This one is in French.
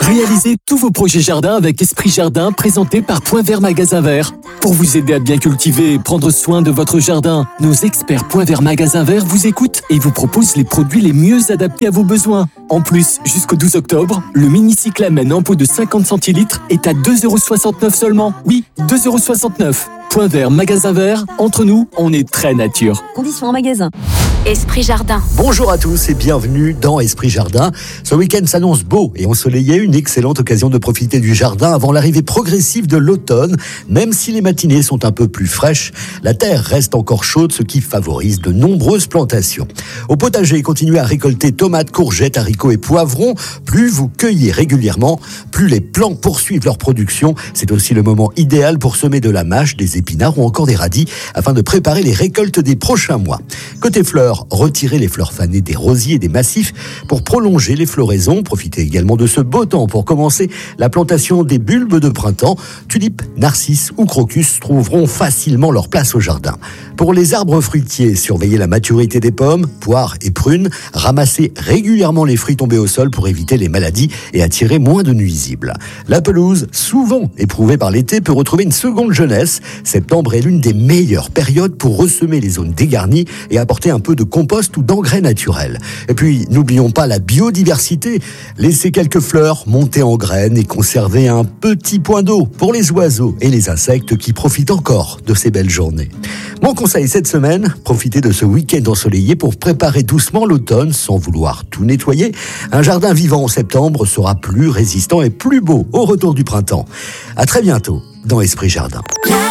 Réalisez tous vos projets jardin avec Esprit Jardin, présenté par Point Vert Magasin Vert. Pour vous aider à bien cultiver et prendre soin de votre jardin, nos experts Point Vert Magasin Vert vous écoutent et vous proposent les produits les mieux adaptés à vos besoins. En plus, jusqu'au 12 octobre, le mini-cyclamen en pot de 50 centilitres est à 2,69€ seulement. Oui, 2,69€. Point Vert Magasin Vert, entre nous, on est très nature. Conditions en magasin. Esprit Jardin. Bonjour à tous et bienvenue dans Esprit Jardin. Ce week-end s'annonce beau et ensoleillé, une excellente occasion de profiter du jardin avant l'arrivée progressive de l'automne. Même si les matinées sont un peu plus fraîches, la terre reste encore chaude, ce qui favorise de nombreuses plantations. Au potager, continuez à récolter tomates, courgettes, haricots et poivrons. Plus vous cueillez régulièrement, plus les plants poursuivent leur production. C'est aussi le moment idéal pour semer de la mâche, des épinards ou encore des radis afin de préparer les récoltes des prochains mois. Côté fleurs, retirez les fleurs fanées des rosiers et des massifs pour prolonger les floraisons. Profitez également de ce beau temps pour commencer la plantation des bulbes de printemps. Tulipes, narcisses ou crocus trouveront facilement leur place au jardin. Pour les arbres fruitiers, surveillez la maturité des pommes, poires et prunes. Ramassez régulièrement les fruits tombés au sol pour éviter les maladies et attirer moins de nuisibles. La pelouse, souvent éprouvée par l'été, peut retrouver une seconde jeunesse. Septembre est l'une des meilleures périodes pour ressemer les zones dégarnies et apporter un peu de compost ou d'engrais naturels. Et puis, n'oublions pas la biodiversité. Laissez quelques fleurs monter en graines et conservez un petit point d'eau pour les oiseaux et les insectes qui profitent encore de ces belles journées. Mon conseil cette semaine, profitez de ce week-end ensoleillé pour préparer doucement l'automne sans vouloir tout nettoyer. Un jardin vivant en septembre sera plus résistant et plus beau au retour du printemps. À très bientôt dans Esprit Jardin.